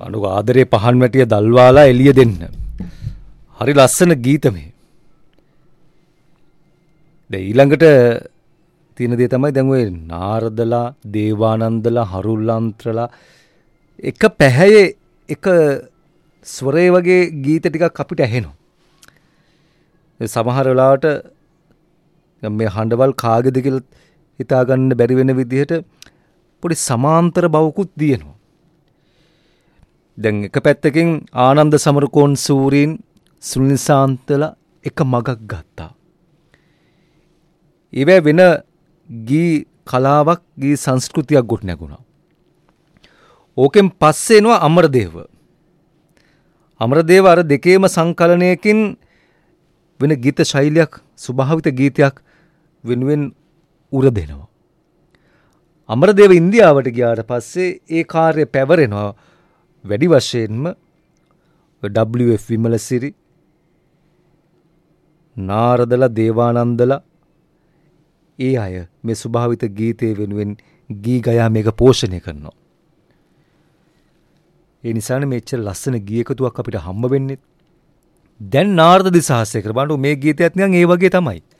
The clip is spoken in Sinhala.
අනුක ආදරේ පහන් වැටිය දල්වාලා එළිය දෙන්න. හරි ලස්සන ගීත මේ. දැන් ඊළඟට තියෙන දේ තමයි දැන් ඔය නාරදලා, දේවානන්දලා, හරුල්ලාන්ත්‍රලා එක පැහැයේ එක ස්වරේ වගේ ගීත ටිකක් අපිට ඇහෙනවා. සමහර වෙලාවට මේ හඬවල් කාගේද කියලා හිතාගන්න බැරි වෙන විදිහට පොඩි සමාන්තර බවකුත් දිනනවා. දැන් එක පැත්තකින් ආනන්ද සමරකෝන් සූරීන් සුනිසාන්තලා එක මගක් ගත්තා. ඒවැ වෙන ගී කලාවක් ගී සංස්කෘතියක් ගොඩ නැගුණා. ඕකෙන් පස්සේ එනවා අමරදේව. අමරදේව අර දෙකේම සංකලනයකින් වෙන ගීත ශෛලියක් ස්වභාවිත ගීතයක් වෙනුවෙන් උර දෙනවා. අමරදේව ඉන්දියාවට ගියාට පස්සේ ඒ කාර්යය පැවරෙනවා වැඩි වශයෙන්ම WF විමලසිරි, නාරදලා, දේවානන්දලා ඒ අය මේ ස්වභාවිත ගීතය වෙනුවෙන් ගී ගයා මේක පෝෂණය කරනවා. ඒ නිසානේ මෙච්චර ලස්සන ගී එකතුවක් අපිට හම්බ වෙන්නේ. දැන් නාරද දිසාසේකර බලන්න මේ ගීතයත් නිකන් ඒ වගේ තමයි.